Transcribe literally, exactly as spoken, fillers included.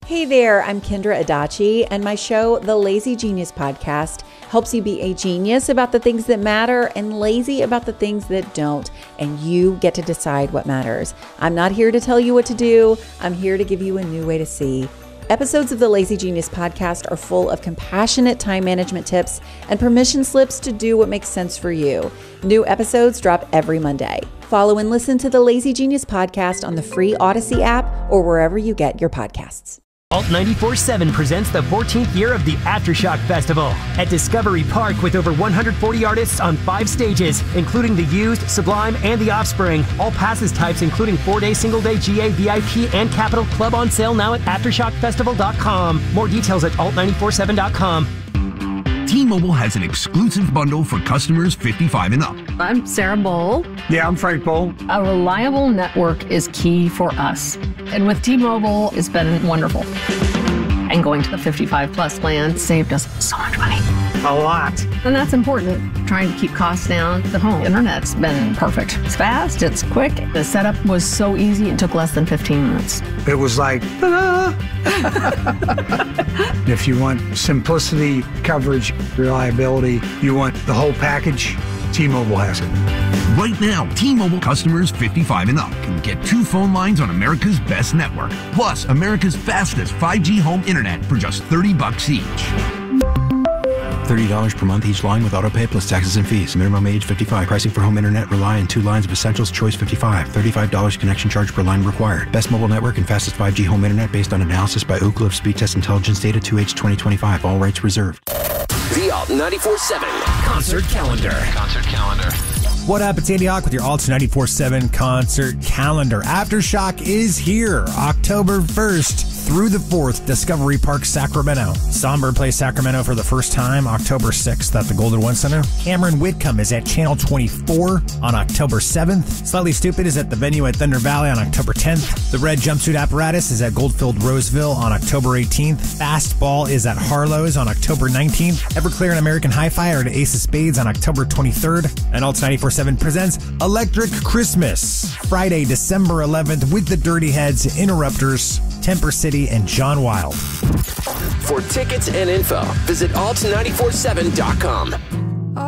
Hey there, I'm Kendra Adachi, and my show, The Lazy Genius Podcast, helps you be a genius about the things that matter and lazy about the things that don't, and you get to decide what matters. I'm not here to tell you what to do. I'm here to give you a new way to see. Episodes of the Lazy Genius Podcast are full of compassionate time management tips and permission slips to do what makes sense for you. New episodes drop every Monday. Follow and listen to the Lazy Genius Podcast on the free Odyssey app or wherever you get your podcasts. Alt ninety-four point seven presents the fourteenth year of the Aftershock Festival at Discovery Park with over one hundred forty artists on five stages, including The Used, Sublime, and The Offspring. All passes types, including four-day, single-day, G A, V I P, and Capital Club on sale now at aftershock festival dot com. More details at alt nine four seven dot com. T-Mobile has an exclusive bundle for customers fifty-five and up. I'm Sarah Bowl. Yeah, I'm Frank Bowl. A reliable network is key for us. And with T-Mobile, it's been wonderful. And going to the fifty-five plus plan saved us so much money. A lot. And that's important. Trying to keep costs down. The home internet's been perfect. It's fast, it's quick. The setup was so easy, it took less than fifteen minutes. It was like, ta-da! If you want simplicity, coverage, reliability, you want the whole package, T-Mobile has it. Right now, T-Mobile customers fifty-five and up can get two phone lines on America's best network, plus America's fastest five G home internet for just thirty bucks each. thirty dollars per month each line with autopay plus taxes and fees. Minimum age fifty-five. Pricing for home internet rely on two lines of Essentials Choice fifty-five. thirty-five dollars connection charge per line required. Best mobile network and fastest five G home internet based on analysis by Ookla of Speed Test Intelligence Data two H twenty twenty-five. All rights reserved. The Alt ninety-four point seven Concert Calendar. Concert Calendar. What up? It's Andy Hawk with your Alt ninety-four point seven Concert Calendar. Aftershock is here October first through the fourth, Discovery Park, Sacramento. Somber plays Sacramento for the first time October sixth at the Golden One Center. Cameron Whitcomb is at Channel twenty-four on October seventh. Slightly Stupid is at the venue at Thunder Valley on October tenth. The Red Jumpsuit Apparatus is at Goldfield Roseville on October eighteenth. Fastball is at Harlow's on October nineteenth. Everclear and American Hi-Fi are at Ace of Spades on October twenty-third. And Alt ninety-four point seven presents Electric Christmas, Friday, December eleventh with the Dirty Heads, Interrupters, Temper City, and John Wild. For tickets and info, visit alt nine four seven dot com.